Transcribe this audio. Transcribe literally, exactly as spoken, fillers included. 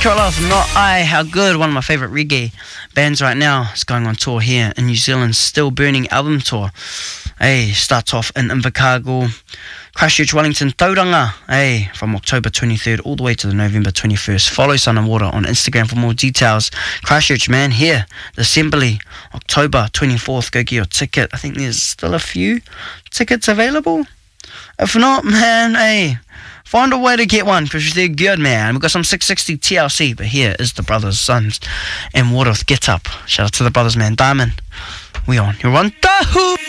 Trolloth, Not I, how good. One of my favourite reggae bands right now is going on tour here in New Zealand. Still Burning album tour. Hey, starts off in Invercargill, Christchurch, Wellington, Tauranga, hey, from October twenty-third all the way to the November twenty-first. Follow Sun and Water on Instagram for more details. Christchurch, man, here, the Assembly, October twenty-fourth. Go get your ticket. I think there's still a few tickets available. If not, man, hey, find a way to get one because they're good, man. We've got some six sixty T L C, but here is the Brothers, Sons, and Water with Get Up. Shout out to the brothers, man. Diamond, we on. You're on Tahu!